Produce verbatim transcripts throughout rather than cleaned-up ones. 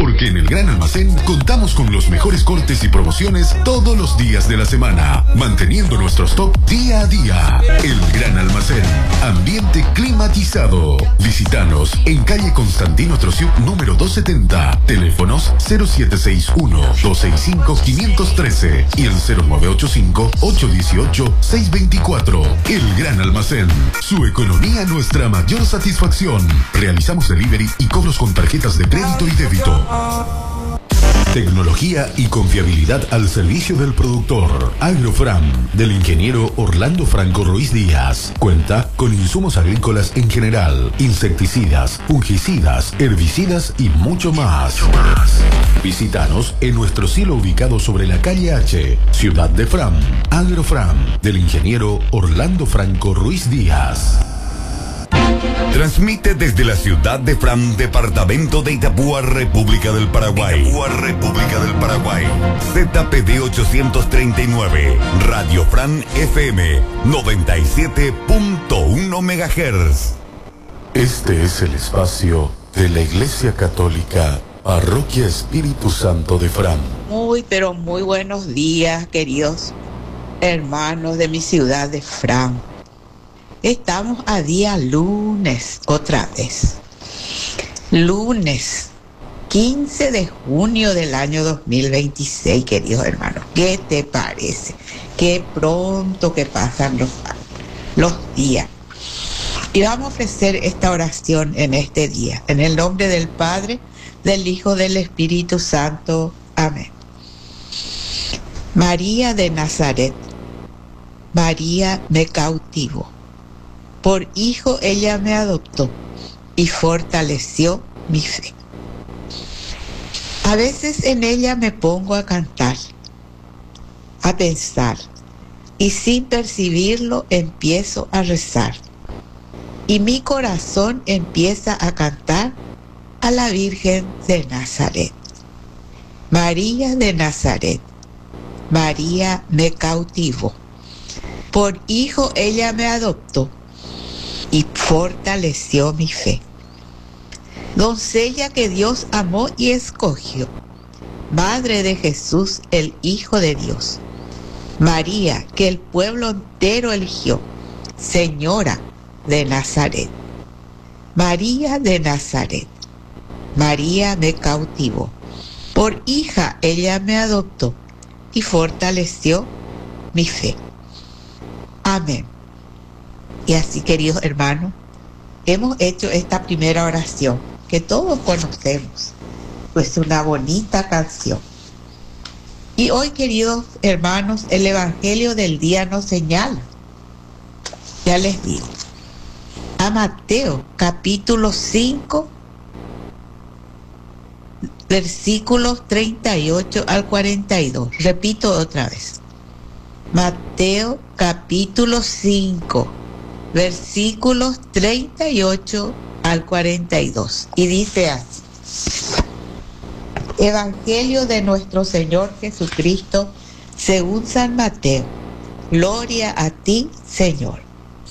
Porque en el Gran Almacén contamos con los mejores cortes y promociones todos los días de la semana, manteniendo nuestro stock día a día. El Gran Almacén, ambiente climatizado. Visítanos en calle Constantino Trociuk número doscientos setenta. Teléfonos cero siete seis uno, dos seis cinco, cinco uno tres y el cero nueve ocho cinco, ocho uno ocho, seis dos cuatro. El Gran Almacén. Su economía, nuestra mayor satisfacción. Realizamos delivery y cobros con tarjetas de crédito y débito. Tecnología y confiabilidad al servicio del productor. Agrofram, del ingeniero Orlando Franco Ruiz Díaz. Cuenta con insumos agrícolas en general, insecticidas, fungicidas, herbicidas y mucho más. Visítanos en nuestro silo ubicado sobre la calle H, Ciudad de Fram. Agrofram, del ingeniero Orlando Franco Ruiz Díaz. Transmite desde la ciudad de Fram, departamento de Itapúa, República del Paraguay. Itapúa, República del Paraguay. Z P D ochocientos treinta y nueve. Radio Fram F M noventa y siete punto uno megahertz. Este es el espacio de la Iglesia Católica, Parroquia Espíritu Santo de Fram. Muy, pero muy buenos días, queridos hermanos de mi ciudad de Fram. Estamos a día lunes, otra vez. Lunes, quince de junio del año dos mil veintiséis, queridos hermanos. ¿Qué te parece? Qué pronto que pasan los, los días. Y vamos a ofrecer esta oración en este día. En el nombre del Padre, del Hijo, del Espíritu Santo. Amén. María de Nazaret, María me cautivó. Por hijo ella me adoptó y fortaleció mi fe. A veces en ella me pongo a cantar, a pensar, y sin percibirlo empiezo a rezar. Y mi corazón empieza a cantar a la Virgen de Nazaret. María de Nazaret, María me cautivó. Por hijo ella me adoptó y fortaleció mi fe. Doncella que Dios amó y escogió, Madre de Jesús, el Hijo de Dios. María, que el pueblo entero eligió, Señora de Nazaret. María de Nazaret, María me cautivó. Por hija ella me adoptó y fortaleció mi fe. Amén. Y así, queridos hermanos, hemos hecho esta primera oración que todos conocemos, pues una bonita canción. Y hoy, queridos hermanos, el Evangelio del día nos señala, ya les digo, a Mateo capítulo cinco, versículos treinta y ocho al cuarenta y dos. Repito otra vez. Mateo capítulo cinco, versículos treinta y ocho al cuarenta y dos. Y dice así: Evangelio de nuestro Señor Jesucristo según San Mateo. Gloria a ti, Señor.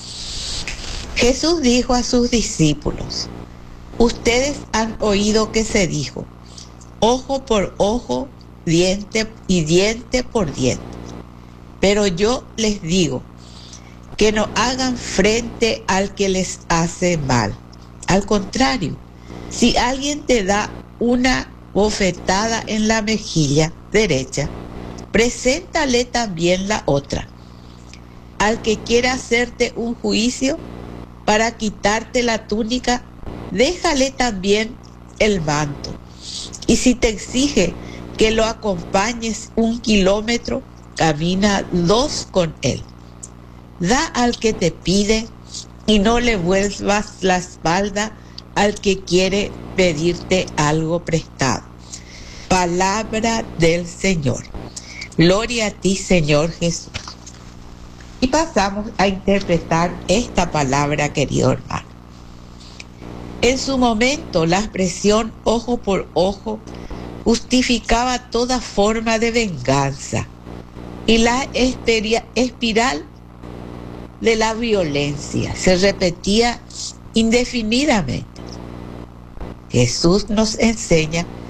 Jesús dijo a sus discípulos: ustedes han oído que se dijo, ojo por ojo, diente y diente por diente. Pero yo les digo, que no hagan frente al que les hace mal. Al contrario, si alguien te da una bofetada en la mejilla derecha, preséntale también la otra. Al que quiera hacerte un juicio para quitarte la túnica, déjale también el manto. Y si te exige que lo acompañes un kilómetro, camina dos con él. Da al que te pide y no le vuelvas la espalda al que quiere pedirte algo prestado. Palabra del Señor. Gloria a ti, Señor Jesús. Y pasamos a interpretar esta palabra, querido hermano. En su momento, la expresión ojo por ojo justificaba toda forma de venganza y la espiral de la violencia se repetía indefinidamente. Jesús nos enseña